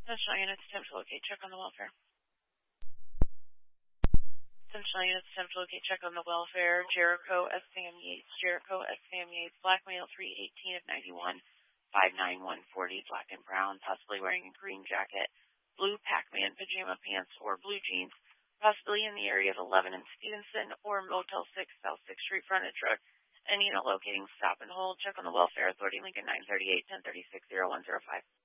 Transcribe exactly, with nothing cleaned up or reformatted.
Central units attempt to locate. Check on the welfare. Central units attempt to locate. Check on the welfare. Jericho S. Sam Yates. Jericho S. Sam Yates. Black male, three eighteen of ninety-one, five nine one forty. Black and brown, possibly wearing a green jacket, blue Pac-Man pajama pants, or blue jeans. Possibly in the area of eleven and Stevenson or Motel six, South sixth Street frontage road. Any unit locating, stop and hold. Check on the welfare. Authority Lincoln nine thirty-eight, ten thirty-six, oh one oh five.